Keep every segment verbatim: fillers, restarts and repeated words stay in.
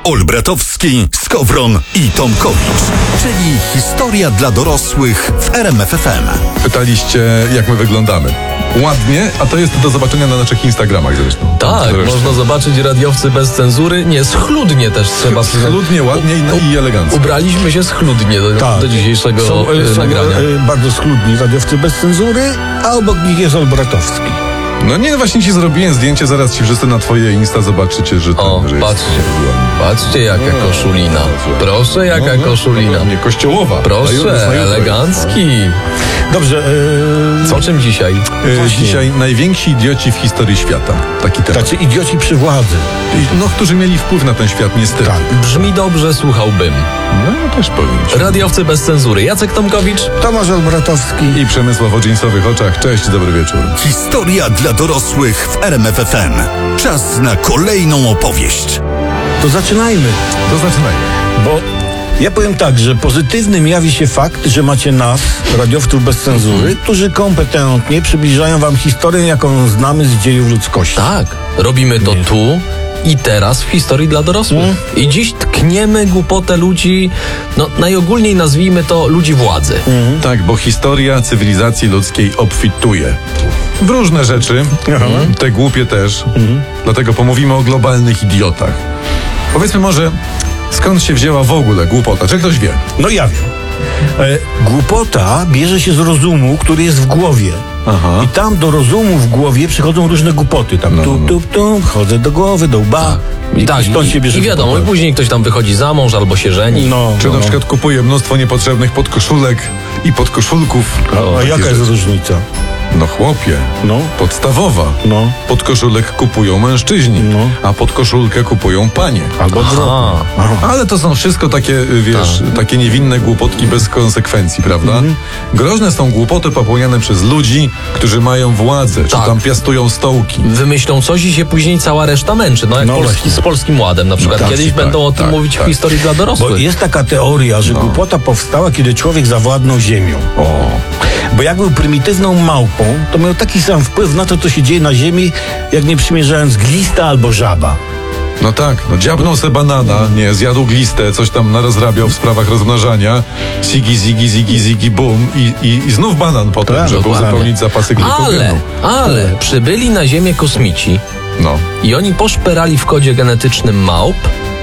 Olbratowski, Skowron i Tomkowicz, czyli historia dla dorosłych w R M F F M. Pytaliście, jak my wyglądamy. Ładnie, a to jest do zobaczenia na naszych Instagramach zresztą. Tak, zresztą. można zobaczyć radiowcy bez cenzury. Nie, schludnie też trzeba. Schludnie, ładnie i, i elegancko. Ubraliśmy się schludnie do, Tak. do dzisiejszego Są, e, są nagrania. e, bardzo schludni radiowcy bez cenzury, a obok nich jest Olbratowski. No nie, właśnie ci zrobiłem zdjęcie, zaraz ci wszyscy na twoje Insta zobaczycie, że ten, O, że patrzcie. jest... Patrzcie, jaka No, koszulina. Proszę, jaka No, no, koszulina. Nie, kościołowa. Proszę, Na jutro, na jutro. elegancki. Dobrze. E, Co czym dzisiaj? E, dzisiaj najwięksi idioci w historii świata. Taki temat. Tacy idioci przy władzy. No, którzy mieli wpływ na ten świat, niestety. Tak. Brzmi dobrze, słuchałbym. No, też powiem ci. Radiowcy bez cenzury. Jacek Tomkowicz. Tomasz Olbratowski. I Przemysław o dżinsowych oczach. Cześć, dobry wieczór. Historia dla dorosłych w R M F F M. Czas na kolejną opowieść. To zaczynajmy, To zaczynajmy. bo ja powiem tak, że pozytywnym jawi się fakt, że macie nas, radiowców bez cenzury, którzy kompetentnie przybliżają wam historię, jaką znamy z dziejów ludzkości. Tak, robimy to tu i teraz w historii dla dorosłych. Mm. I dziś tkniemy głupotę ludzi, no najogólniej nazwijmy to ludzi władzy. Tak, bo historia cywilizacji ludzkiej obfituje w różne rzeczy, Aha. te głupie też. Dlatego pomówimy o globalnych idiotach. Powiedzmy może, skąd się wzięła w ogóle głupota? Czy ktoś wie? No ja wiem. E, głupota bierze się z rozumu, który jest w głowie. Aha. I tam do rozumu w głowie przychodzą różne głupoty. Tam No, tu, no. tu, tu, wchodzę do głowy, do łba. I tak, stąd się i, bierze i wiadomo, i głupota. później ktoś tam wychodzi za mąż albo się żeni. No, Czy no, na no. przykład kupuje mnóstwo niepotrzebnych podkoszulek i podkoszulków? A, a Takie jaka jest rzeczy. różnica? No chłopie, No, podstawowa. no. Podkoszulek kupują mężczyźni, No. a podkoszulkę kupują panie. Albo Aha. Aha. Ale to są wszystko takie, y, wiesz, takie niewinne głupotki bez konsekwencji, prawda? Groźne są głupoty popełniane przez ludzi, którzy mają władzę, czy Tak. tam piastują stołki. Wymyślą coś i się później cała reszta męczy. No jak No Polski, właśnie. z Polskim Ładem na przykład. tak, Kiedyś tak, będą o tym tak, mówić tak. w historii dla Bo dorosłych. jest taka teoria, No. że głupota powstała, kiedy człowiek zawładnął ziemią. O, Bo jak był prymitywną małpą, to miał taki sam wpływ na to, co się dzieje na ziemi, jak nie przymierzając glista albo żaba. no tak, no dziabnął se banana, nie, zjadł glistę, coś tam narozrabiał w sprawach rozmnażania, zigi, zigi, zigi, zigi, bum i, i, i znów banan potem, Tak, żeby dokładnie. uzupełnić zapasy glikogenu. Ale, ale przybyli na Ziemię kosmici No. i oni poszperali w kodzie genetycznym małp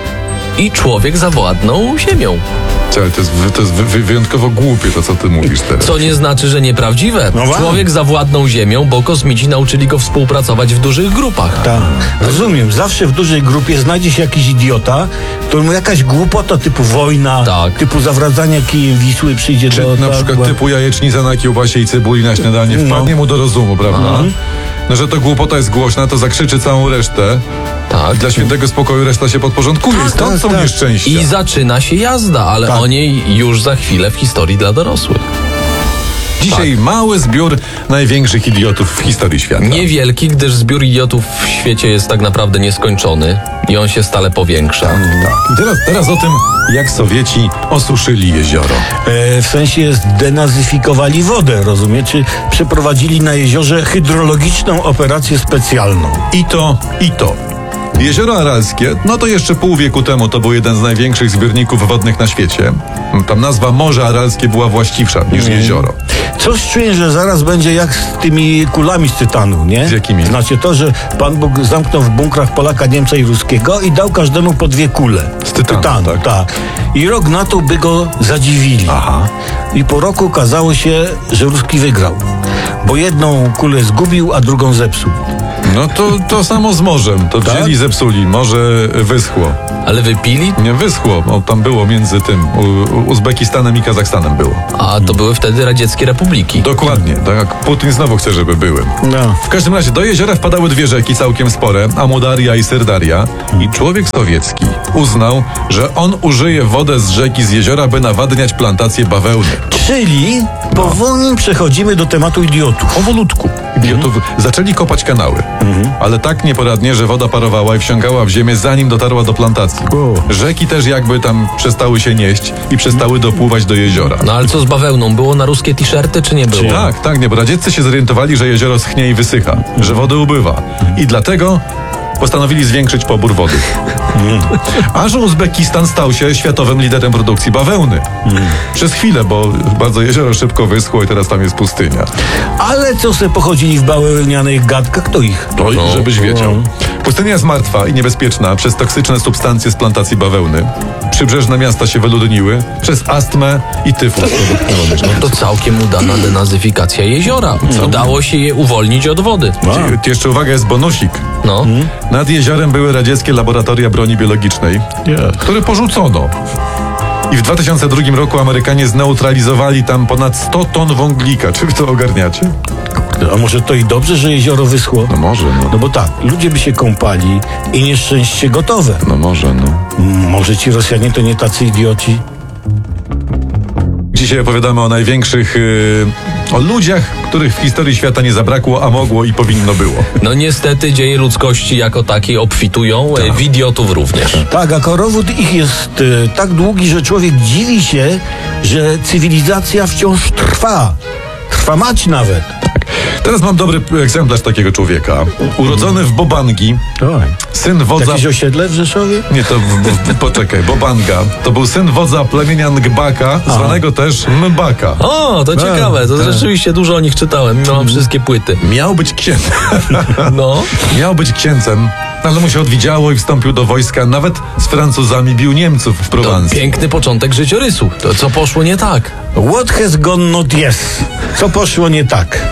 i człowiek zawładnął Ziemią. Ale to jest, wy- to jest wy- wy- wyjątkowo głupie to, co ty mówisz teraz. Co nie znaczy, że nieprawdziwe. No właśnie. Człowiek zawładnął Ziemią, bo kosmici nauczyli go współpracować w dużych grupach. Tak. Rozumiem, zawsze w dużej grupie znajdzie się jakiś idiota, któremu jakaś głupota typu wojna, Tak. typu zawracania kijem Wisły przyjdzie Czy do... na tak, przykład bo- typu jajecznica na kiełbasie i cebuli na śniadanie No. wpadnie mu do rozumu, prawda? No, że to głupota jest głośna, to zakrzyczy całą resztę. Tak. Dla świętego spokoju reszta się podporządkuje. I stąd tak, są tak. nieszczęścia. I zaczyna się jazda, ale Tak. o niej już za chwilę w historii dla dorosłych. Dzisiaj Tak. mały zbiór największych idiotów w historii świata. Niewielki, gdyż zbiór idiotów w świecie jest tak naprawdę nieskończony i on się stale powiększa. Tak. I teraz, teraz o tym, jak Sowieci osuszyli jezioro. E, w sensie zdenazyfikowali wodę, rozumie? Czy przeprowadzili na jeziorze hydrologiczną operację specjalną. I to, i to. Jezioro Aralskie, no to jeszcze pół wieku temu to był jeden z największych zbiorników wodnych na świecie. Tam nazwa Morze Aralskie była właściwsza niż jezioro. Coś czuję, że zaraz będzie jak z tymi kulami z tytanu, nie? Z jakimi? Znaczy to, że Pan Bóg zamknął w bunkrach Polaka, Niemca i Ruskiego i dał każdemu po dwie kule. Z tytanu, tak. tak. I rok na to by go zadziwili. Aha. I po roku okazało się, że Ruski wygrał. Bo jedną kulę zgubił, a drugą zepsuł. No to, to samo z morzem. To Tak? wzięli i zepsuli. Morze wyschło. Ale wypili, Nie wyschło, bo tam było między tym U- U- Uzbekistanem i Kazachstanem było. a to były wtedy radzieckie republiki. Dokładnie, tak jak Putin znowu chce, żeby były. No. W każdym razie do jeziora wpadały dwie rzeki całkiem spore, Amudaria i Syrdaria. I człowiek sowiecki uznał, że on użyje wodę z rzeki z jeziora, by nawadniać plantacje bawełny. Czyli powoli przechodzimy do tematu idiotów. Powolutku. Idiotów zaczęli kopać kanały, ale tak nieporadnie, że woda parowała i wsiąkała w ziemię, zanim dotarła do plantacji. O. Rzeki też jakby tam przestały się nieść i przestały dopływać do jeziora. No ale co z bawełną? Było na ruskie t-shirty, czy nie było? Tak, tak, nie, bo radzieccy się zorientowali, że jezioro schnie i wysycha, że wody ubywa. I dlatego postanowili zwiększyć pobór wody. Aż Uzbekistan stał się światowym liderem produkcji bawełny. Przez chwilę, bo bardzo jezioro szybko wyschło i teraz tam jest pustynia. Ale co se pochodzili w bawełnianych gadkach, to ich. To No, żebyś wiedział. Pustynia jest martwa i niebezpieczna przez toksyczne substancje z plantacji bawełny. Przybrzeżne miasta się wyludniły przez astmę i tyfus. No to całkiem udana denazyfikacja jeziora. Udało się je uwolnić od wody. Ci- Jeszcze uwaga, jest bonusik. No. Nad jeziorem były radzieckie laboratoria broni biologicznej, które porzucono. I w dwa tysiące drugim roku Amerykanie zneutralizowali tam ponad sto ton wąglika. Czy wy to ogarniacie? A może to i dobrze, że jezioro wyschło? No może, no. No bo tak, ludzie by się kąpali i nieszczęście gotowe. No może, no. Mm, Może ci Rosjanie to nie tacy idioci? Dzisiaj opowiadamy o największych, yy, o ludziach, których w historii świata nie zabrakło, a mogło i powinno było. No niestety dzieje ludzkości jako takiej obfitują, e, w idiotów również. Tak, a korowód ich jest e, tak długi, że człowiek dziwi się, że cywilizacja wciąż trwa. Trwa mać nawet. Teraz mam dobry egzemplarz takiego człowieka. Urodzony w Bobangi, syn wodza... Jakieś osiedle w Rzeszowie? Nie, to w, w, poczekaj, Bobanga. To był syn wodza plemienia Ngbaka, zwanego też Mbaka. O, to ciekawe, to rzeczywiście dużo o nich czytałem, mam wszystkie płyty. Miał być księdzem. No, Miał być księdzem, ale mu się odwidziało i wstąpił do wojska. Nawet z Francuzami bił Niemców w to Prowansji. piękny początek życiorysu. To co poszło nie tak? What has gone not yes? Co poszło nie tak?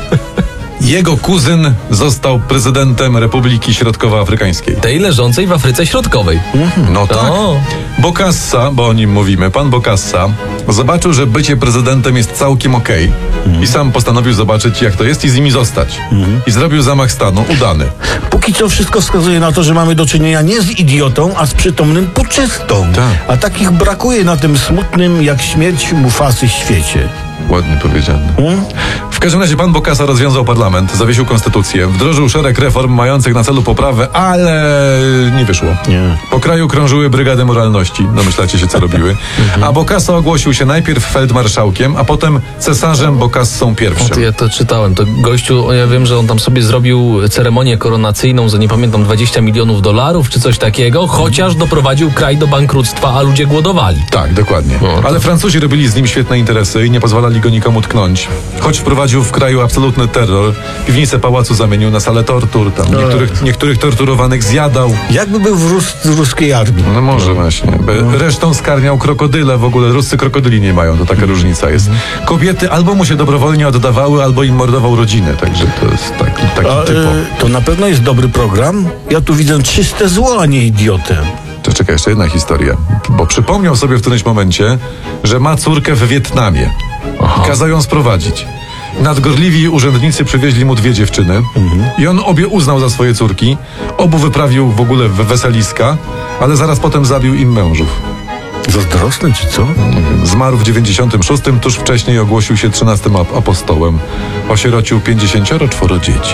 Jego kuzyn został prezydentem Republiki Środkowoafrykańskiej. Tej leżącej w Afryce Środkowej. No tak. O. Bokassa, bo o nim mówimy, pan Bokassa zobaczył, że bycie prezydentem jest całkiem okej i sam postanowił zobaczyć, jak to jest i z nimi zostać. I zrobił zamach stanu, udany. Póki co wszystko wskazuje na to, że mamy do czynienia nie z idiotą, a z przytomnym puczystą. Tak. A takich brakuje na tym smutnym jak śmierć Mufasy świecie. Ładnie powiedziane. Hmm? W każdym razie pan Bokassa rozwiązał parlament, zawiesił konstytucję, wdrożył szereg reform mających na celu poprawę, ale nie wyszło. Nie. Po kraju krążyły brygady moralności, domyślacie się co robiły. A Bokassa ogłosił się najpierw feldmarszałkiem, a potem cesarzem Bokassą pierwszym. To ja to czytałem. To gościu, ja wiem, że on tam sobie zrobił ceremonię koronacyjną za, nie pamiętam, dwadzieścia milionów dolarów czy coś takiego, chociaż doprowadził kraj do bankructwa, a ludzie głodowali. Tak, dokładnie. No, to- Ale Francuzi robili z nim świetne interesy i nie pozwalali go nikomu tknąć. Choć wprowadził w kraju absolutny terror, piwnicę pałacu zamienił na salę tortur, tam niektórych, niektórych torturowanych zjadał. Jakby był w, rus, w ruskiej armii. No może właśnie. Be- Resztą skarmiał krokodyle, w ogóle ruscy krokodyli nie mają, to taka różnica jest. Kobiety albo mu się dobrowolnie oddawały, albo im mordował rodzinę, także to jest taki, taki A, typo. y, to na pewno jest dobry program. Ja tu widzę czyste zło, a nie idiotę. To czekaj, jeszcze jedna historia. Bo przypomniał sobie w którymś momencie, że ma córkę w Wietnamie. Kazał ją sprowadzić. Nadgorliwi urzędnicy przywieźli mu dwie dziewczyny i on obie uznał za swoje córki. Obu wyprawił w ogóle w weseliska, ale zaraz potem zabił im mężów. Zazdrosny czy co? Zmarł w dziewięćdziesiątym szóstym, tuż wcześniej ogłosił się trzynastym ap- apostołem. Osierocił pięćdziesięcioro czworo dzieci.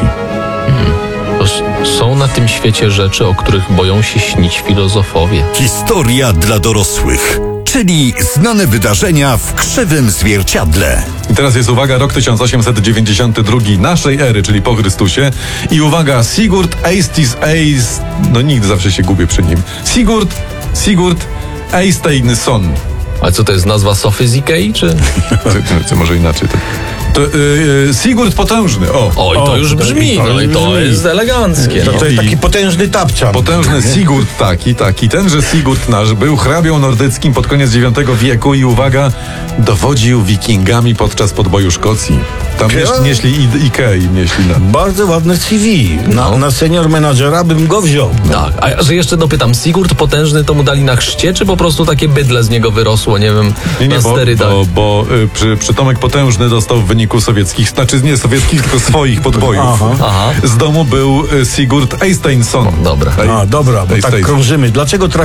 To s- są na tym świecie rzeczy, o których boją się śnić filozofowie. Historia dla dorosłych, czyli znane wydarzenia w krzywym zwierciadle. I teraz jest uwaga, rok tysiąc osiemset dziewięćdziesiąty drugi naszej ery, czyli po Chrystusie. I uwaga, Sigurd Eystis Eys... No nigdy zawsze się gubię przy nim. Sigurd, Sigurd Eysteinsson. Ale co to jest, nazwa Sofy z Ikei, czy? Czy, czy może inaczej? To, to yy, Sigurd Potężny, o. Oj, to O, już to- brzmi, to no i już to brzmi. jest eleganckie. To, No. to jest I- taki potężny tapczan. Potężny Sigurd taki, taki. Tenże Sigurd nasz był hrabią nordyckim pod koniec dziewiątego wieku i uwaga, dowodził wikingami podczas podboju Szkocji. Tam Ja? nieś, nieśli I- Ikei, nieśli na... Bardzo ładne C V. Na, No. na senior menadżera bym go wziął. Tak, a że jeszcze dopytam, Sigurd Potężny to mu dali na chrzcie, czy po prostu takie bydle z niego wyrosło, nie wiem, Nie, nie, na bo, sterydach? bo, bo y, przy, przytomek potężny dostał w wyniku sowieckich, znaczy nie sowieckich, tylko swoich podbojów. Aha. Aha. Z domu był y, Sigurd Eysteinsson. Dobra. Ej- A, dobra, bo tak Eysteinsson. krążymy. Dlaczego